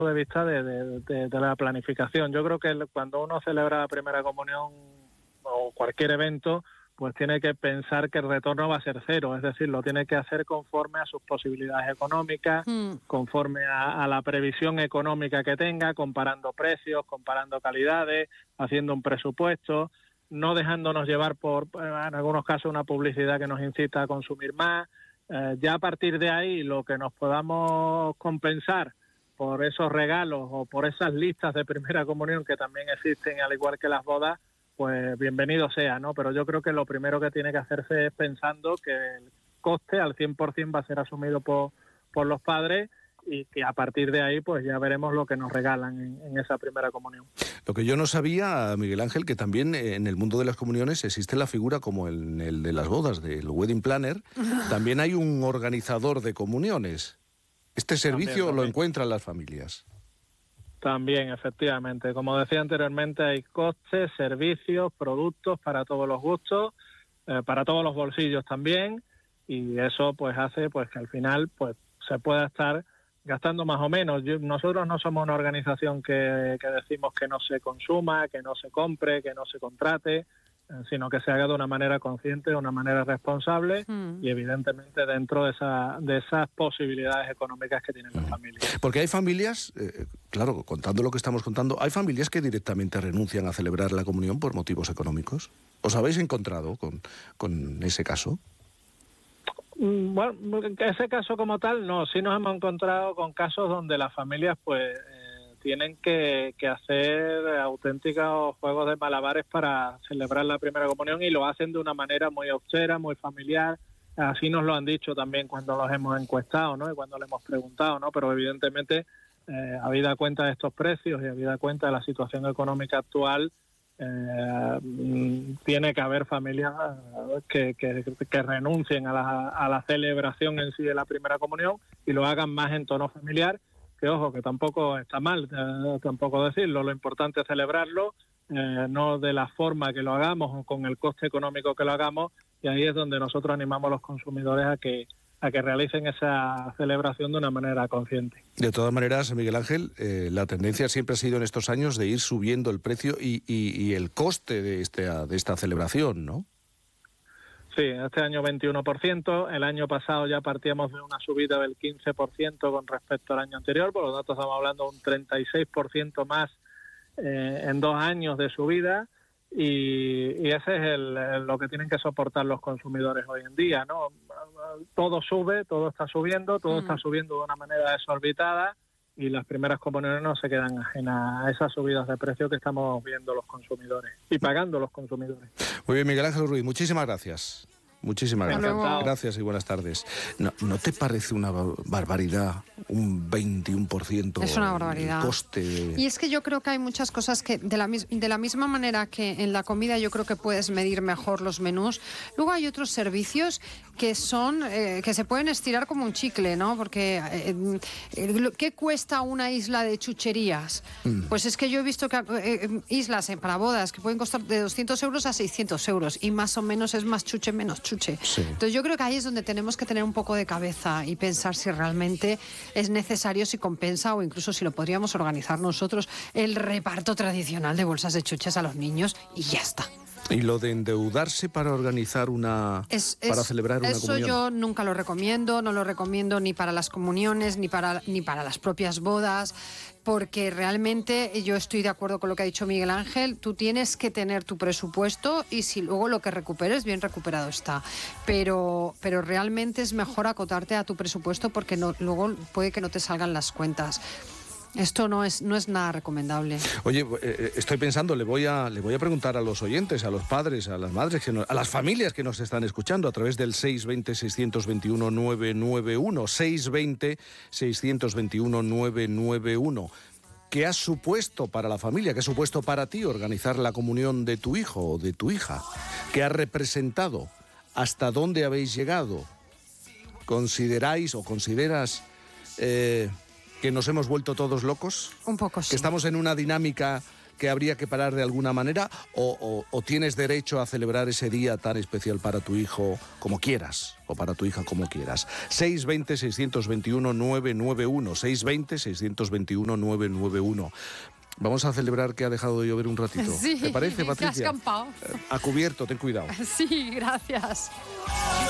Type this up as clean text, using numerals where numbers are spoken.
de vista de la planificación. Yo creo que cuando uno celebra la primera comunión o cualquier evento, pues tiene que pensar que el retorno va a ser cero, es decir, lo tiene que hacer conforme a sus posibilidades económicas, conforme a la previsión económica que tenga, comparando precios, comparando calidades, haciendo un presupuesto, no dejándonos llevar por, en algunos casos, una publicidad que nos incita a consumir más. Ya a partir de ahí, lo que nos podamos compensar por esos regalos o por esas listas de primera comunión que también existen, al igual que las bodas, pues bienvenido sea, ¿no? Pero yo creo que lo primero que tiene que hacerse es pensando que el coste al 100% va a ser asumido por los padres y que a partir de ahí pues ya veremos lo que nos regalan en esa primera comunión. Lo que yo no sabía, Miguel Ángel, que también en el mundo de las comuniones existe la figura como en el de las bodas, del wedding planner, también hay un organizador de comuniones. Este servicio también lo encuentran las familias. También, efectivamente. Como decía anteriormente, hay costes, servicios, productos para todos los gustos, para todos los bolsillos también, y eso pues hace pues que al final pues se pueda estar gastando más o menos. Nosotros no somos una organización que decimos que no se consuma, que no se compre, que no se contrate, sino que se haga de una manera consciente, de una manera responsable y evidentemente dentro de esas posibilidades económicas que tienen las familias. Porque hay familias, claro, contando lo que estamos contando, hay familias que directamente renuncian a celebrar la comunión por motivos económicos. ¿Os habéis encontrado con ese caso? Bueno, ese caso como tal no, sí nos hemos encontrado con casos donde las familias pues tienen que hacer auténticos juegos de malabares para celebrar la primera comunión y lo hacen de una manera muy austera, muy familiar. Así nos lo han dicho también cuando los hemos encuestado, ¿no? Y cuando le hemos preguntado, ¿no? Pero evidentemente, habida cuenta de estos precios y habida cuenta de la situación económica actual, tiene que haber familias que renuncien a la celebración en sí de la primera comunión y lo hagan más en tono familiar, que ojo, que tampoco está mal, tampoco decirlo, lo importante es celebrarlo, no de la forma que lo hagamos o con el coste económico que lo hagamos, y ahí es donde nosotros animamos a los consumidores a que realicen esa celebración de una manera consciente. De todas maneras, Miguel Ángel, la tendencia siempre ha sido en estos años de ir subiendo el precio y el coste de esta celebración, ¿no? Sí, este año 21%, el año pasado ya partíamos de una subida del 15% con respecto al año anterior, por lo tanto estamos hablando de un 36% más en 2 años de subida. Y ese es lo que tienen que soportar los consumidores hoy en día, ¿no? Todo sube, todo está subiendo de una manera desorbitada y las primeras comuniones no se quedan ajenas a esas subidas de precio que estamos viendo los consumidores y pagando los consumidores. Muy bien, Miguel Ángel Ruiz, muchísimas gracias. Muchísimas gracias. Encantado. Gracias y buenas tardes. ¿No te parece una barbaridad un 21%? Es una barbaridad. El coste Y es que yo creo que hay muchas cosas que de la misma manera que en la comida yo creo que puedes medir mejor los menús, luego hay otros servicios que son que se pueden estirar como un chicle, ¿no? Porque ¿qué cuesta una isla de chucherías? Pues es que yo he visto que islas para bodas que pueden costar de 200 euros a 600 euros y más o menos es más chuche, menos chuche. Sí. Entonces yo creo que ahí es donde tenemos que tener un poco de cabeza y pensar si realmente es necesario, si compensa o incluso si lo podríamos organizar nosotros, el reparto tradicional de bolsas de chuches a los niños y ya está. Y lo de endeudarse para organizar para celebrar una comunión. Eso yo nunca lo recomiendo, no lo recomiendo ni para las comuniones, ni para las propias bodas, porque realmente yo estoy de acuerdo con lo que ha dicho Miguel Ángel, tú tienes que tener tu presupuesto y si luego lo que recuperes, bien recuperado está. Pero realmente es mejor acotarte a tu presupuesto porque luego puede que no te salgan las cuentas. Esto no es nada recomendable. Oye, estoy pensando, le voy a preguntar a los oyentes, a los padres, a las madres, a las familias que nos están escuchando a través del 620-621-991, 620-621-991. ¿Qué ha supuesto para la familia, qué ha supuesto para ti organizar la comunión de tu hijo o de tu hija? ¿Qué ha representado? ¿Hasta dónde habéis llegado? ¿Consideráis o consideras que nos hemos vuelto todos locos? Un poco sí. ¿Que estamos en una dinámica que habría que parar de alguna manera o tienes derecho a celebrar ese día tan especial para tu hijo como quieras o para tu hija como quieras? 620-621-991, 620-621-991. Vamos a celebrar que ha dejado de llover un ratito. Sí, ¿Te parece, que has Patricia? escampado. A cubierto, ten cuidado. Sí, gracias.